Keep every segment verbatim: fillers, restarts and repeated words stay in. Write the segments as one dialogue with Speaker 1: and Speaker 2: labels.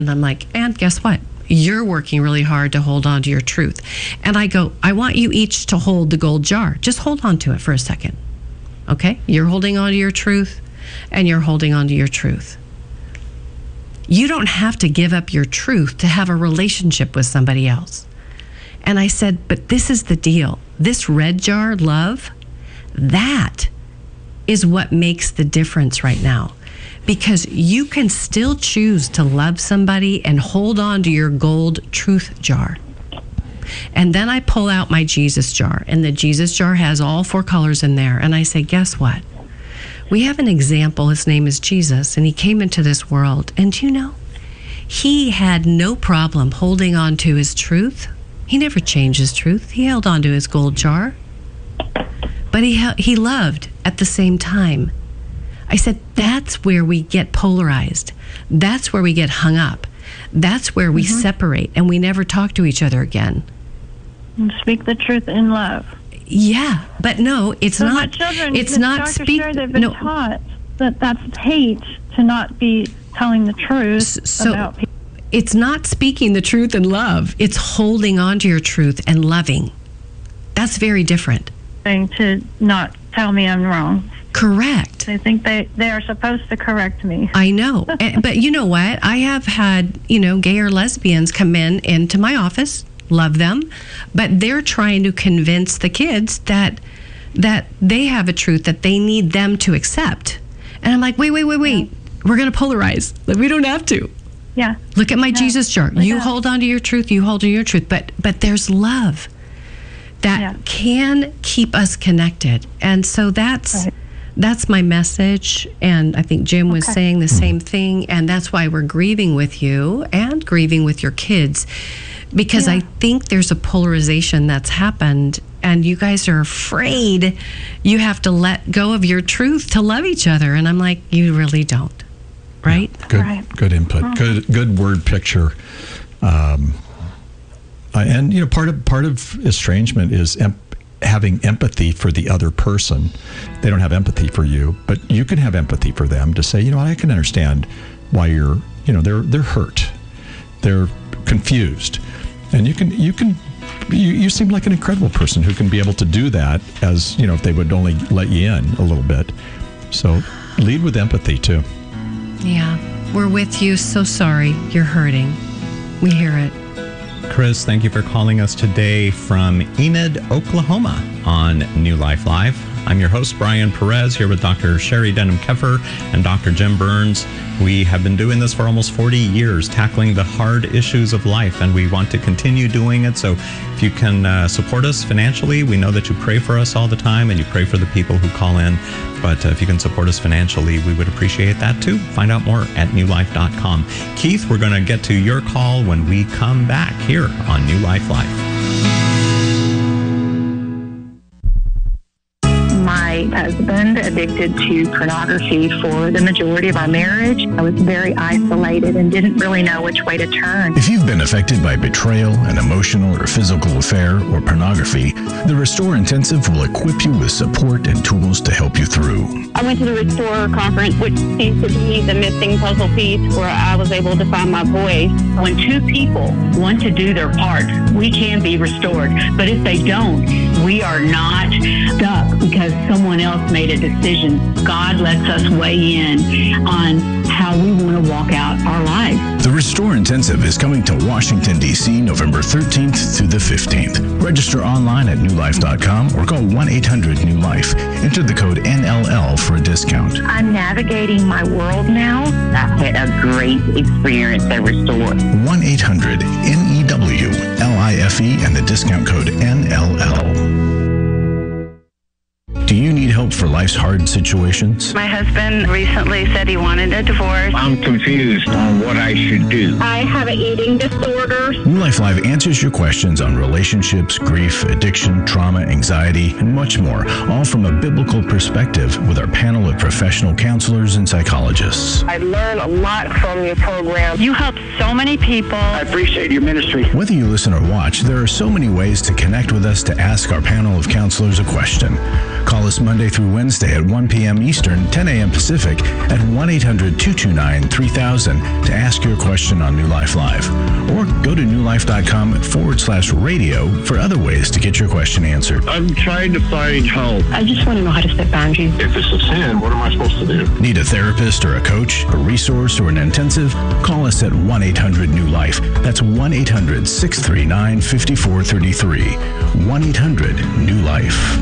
Speaker 1: And I'm like, and guess what? You're working really hard to hold on to your truth. And I go, I want you each to hold the gold jar. Just hold on to it for a second. Okay? You're holding on to your truth, and you're holding on to your truth. You don't have to give up your truth to have a relationship with somebody else. And I said, but this is the deal. This red jar, love, that is what makes the difference right now. Because you can still choose to love somebody and hold on to your gold truth jar. And then I pull out my Jesus jar, and the Jesus jar has all four colors in there. And I say, guess what? We have an example. His name is Jesus, and he came into this world. And you know, he had no problem holding on to his truth. He never changed his truth. He held on to his gold jar. But he he loved at the same time. I said, that's where we get polarized. That's where we get hung up. That's where we mm-hmm. separate, and we never talk to each other again.
Speaker 2: And speak the truth in love.
Speaker 1: Yeah, but no, it's
Speaker 2: so
Speaker 1: not.
Speaker 2: My children,
Speaker 1: it's not speak.
Speaker 2: Sure, they've been
Speaker 1: no.
Speaker 2: taught that that's hate to not be telling the truth
Speaker 1: so,
Speaker 2: about people.
Speaker 1: It's not speaking the truth in love. It's holding on to your truth and loving. That's very different.
Speaker 2: To not tell me I'm wrong.
Speaker 1: Correct.
Speaker 2: They think they, they are supposed to correct me.
Speaker 1: I know. But you know what? I have had, you know, gay or lesbians come in into my office, love them, but they're trying to convince the kids that that they have a truth that they need them to accept. And I'm like, wait, wait, wait, wait. Yeah. We're going to polarize. Like, we don't have to.
Speaker 2: Yeah.
Speaker 1: Look at my no, Jesus jar. You
Speaker 2: don't.
Speaker 1: hold on to your truth. You hold on to your truth. But but there's love that yeah. can keep us connected. And so that's... Right. That's my message, and I think Jim was okay. saying the same thing, and that's why we're grieving with you and grieving with your kids, because yeah. I think there's a polarization that's happened, and you guys are afraid you have to let go of your truth to love each other, and I'm like, you really don't, right?
Speaker 3: Yeah, good,
Speaker 2: right.
Speaker 3: good input, oh. good, good word picture, um, uh, and you know, part of part of estrangement is empathy. Having empathy for the other person. They don't have empathy for you, but you can have empathy for them to say, you know what, I can understand why you're, you know, they're they're hurt, they're confused, and you can you can you, you seem like an incredible person who can be able to do that, as you know, if they would only let you in a little bit. So lead with empathy too.
Speaker 1: Yeah, we're with you. So sorry you're hurting. We hear it.
Speaker 4: Chris, thank you for calling us today from Enid, Oklahoma on New Life Live. I'm your host, Brian Perez, here with Doctor Sherry Denham-Keffer and Doctor Jim Burns. We have been doing this for almost forty years, tackling the hard issues of life, and we want to continue doing it. So if you can uh, support us financially, we know that you pray for us all the time, and you pray for the people who call in. But uh, if you can support us financially, we would appreciate that too. Find out more at new life dot com. Keith, we're going to get to your call when we come back here on New Life Live.
Speaker 5: My husband addicted to pornography for the majority of our marriage. I was very isolated and didn't really know which way to turn.
Speaker 6: If you've been affected by betrayal, an emotional or physical affair, or pornography, the Restore Intensive will equip you with support and tools to help you through.
Speaker 7: I went to the Restore conference, which seems to be the missing puzzle piece where I was able to find my voice.
Speaker 8: When two people want to do their part, we can be restored. But if they don't, we are not stuck because someone else made a decision. God lets us weigh in on how we want to walk out our lives.
Speaker 6: The Restore Intensive is coming to Washington, D C November thirteenth through the fifteenth. Register online at new life dot com or call one eight hundred new life. Enter the code N L L for a discount.
Speaker 5: I'm navigating my world now.
Speaker 8: I've had a great experience at Restore.
Speaker 6: one eight hundred N E W L I F E and the discount code N L L. Do you need help for life's hard situations?
Speaker 7: My husband recently said he wanted a divorce.
Speaker 9: I'm confused on what I should do.
Speaker 7: I have an eating disorder.
Speaker 6: New Life Live answers your questions on relationships, grief, addiction, trauma, anxiety, and much more, all from a biblical perspective with our panel of professional counselors and psychologists.
Speaker 10: I learn a lot from your program.
Speaker 7: You help so many people.
Speaker 9: I appreciate your ministry.
Speaker 6: Whether you listen or watch, there are so many ways to connect with us to ask our panel of counselors a question. Call Call us Monday through Wednesday at one p.m. Eastern, ten a.m. Pacific at one eight hundred two two nine three thousand to ask your question on New Life Live. Or go to newlife.com forward slash radio for other ways to get your question answered.
Speaker 9: I'm trying to find help.
Speaker 7: I just want to know how to set boundaries.
Speaker 9: If it's a sin, what am I supposed to do?
Speaker 6: Need a therapist or a coach, a resource, or an intensive? Call us at one eight hundred new life. That's one eight hundred six three nine five four three three. one eight hundred new life.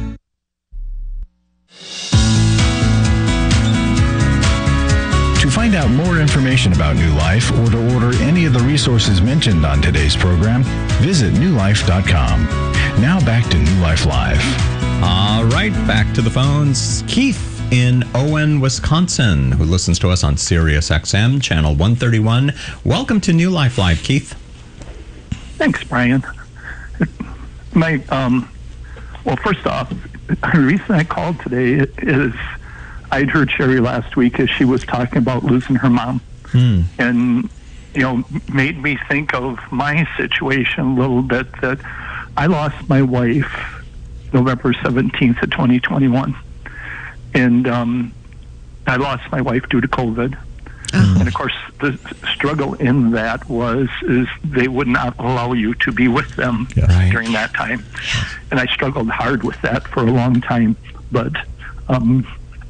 Speaker 6: To find out more information about New Life or to order any of the resources mentioned on today's program, visit new life dot com. Now back to New Life Live.
Speaker 4: All right, back to the phones. Keith in Owen, Wisconsin, who listens to us on Sirius X M, channel one thirty-one. Welcome to New Life Live, Keith.
Speaker 11: Thanks, Brian. My, um, well, first off, the reason I called today is I'd heard Sherry last week as she was talking about losing her mom. Hmm. And, you know, made me think of my situation a little bit, that I lost my wife November seventeenth of twenty twenty-one. And um, I lost my wife due to COVID. Oh. And of course, the struggle in that was is they would not allow you to be with them yeah, right. during that time. Yeah. And I struggled hard with that for a long time. But um,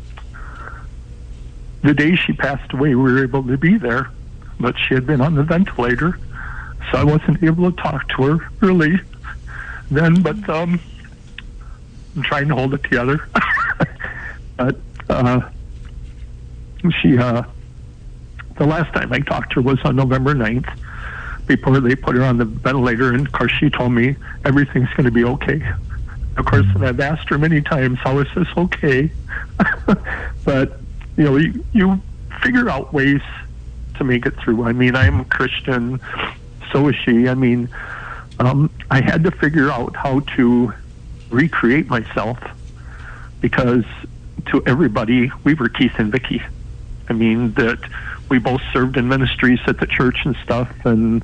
Speaker 11: the day she passed away, we were able to be there, but she had been on the ventilator, so I wasn't able to talk to her really then. But um, I'm trying to hold it together. But uh, she. Uh, The last time I talked to her was on November ninth, before they put her on the ventilator, and of course she told me everything's going to be okay. Of course, and I've asked her many times, how is this okay? But, you know, you, you figure out ways to make it through. I mean, I'm a Christian, so is she. I mean, um, I had to figure out how to recreate myself, because to everybody, we were Keith and Vicki. I mean, that we both served in ministries at the church and stuff, and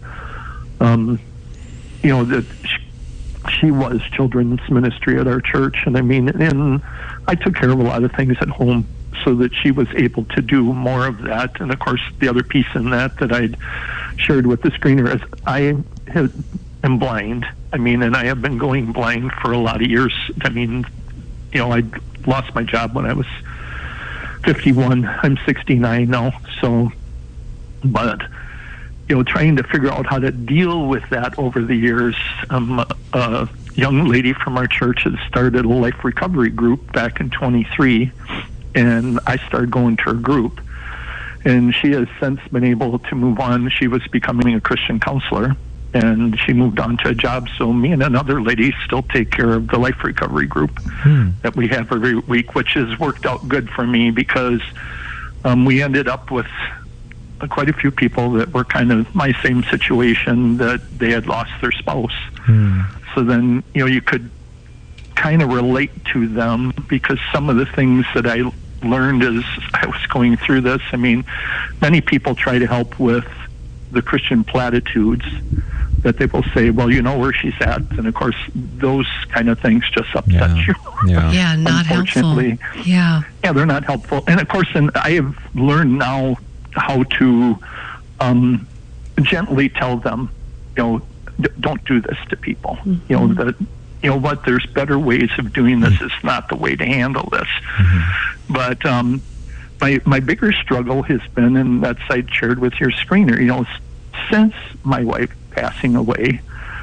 Speaker 11: um, you know that she, she was children's ministry at our church, and I mean, and I took care of a lot of things at home so that she was able to do more of that. And of course, the other piece in that that I'd shared with the screener is I have, am blind. I mean, and I have been going blind for a lot of years. I mean, you know, I lost my job when I was fifty-one. I'm sixty-nine now. So, but, you know, trying to figure out how to deal with that over the years. Um, a young lady from our church had started a life recovery group back in twenty-three, and I started going to her group. And she has since been able to move on. She was becoming a Christian counselor, and she moved on to a job. So me and another lady still take care of the life recovery group hmm. that we have every week, which has worked out good for me, because um, we ended up with uh, quite a few people that were kind of my same situation, that they had lost their spouse. Hmm. So then, you know, you could kind of relate to them, because some of the things that I learned as I was going through this, I mean, many people try to help with the Christian platitudes, that they will say, well, you know where she's at. And of course, those kind of things just upset
Speaker 4: yeah.
Speaker 11: you.
Speaker 4: Yeah,
Speaker 1: yeah not helpful. Yeah.
Speaker 11: Yeah, they're not helpful. And of course, and I have learned now how to um, gently tell them, you know, d- don't do this to people. Mm-hmm. You know, that, you know what, there's better ways of doing this. Mm-hmm. It's not the way to handle this. Mm-hmm. But um, my, my bigger struggle has been, and that's I shared with your screener, you know, since my wife passing away,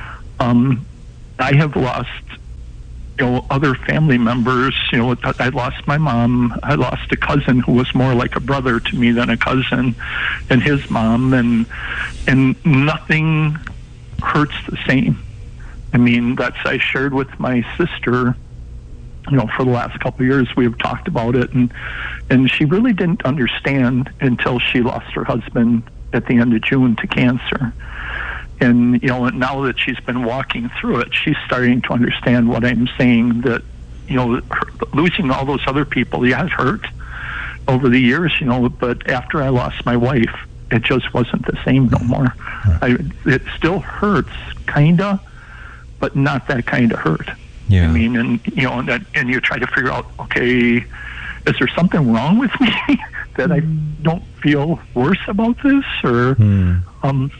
Speaker 11: um, I have lost, you know, other family members. You know, I lost my mom. I lost a cousin who was more like a brother to me than a cousin, and his mom, and and nothing hurts the same. I mean, that's I shared with my sister. You know, for the last couple of years, we have talked about it, and and she really didn't understand until she lost her husband at the end of June to cancer. And, you know, now that she's been walking through it, she's starting to understand what I'm saying, that, you know, her, losing all those other people, yeah, it hurt over the years, you know, but after I lost my wife, it just wasn't the same no more. I, it still hurts, kind of, but not that kind of hurt.
Speaker 4: Yeah.
Speaker 11: I mean, and you know, and, that, and you try to figure out, okay, is there something wrong with me that I don't feel worse about this, or
Speaker 4: Hmm.
Speaker 11: um,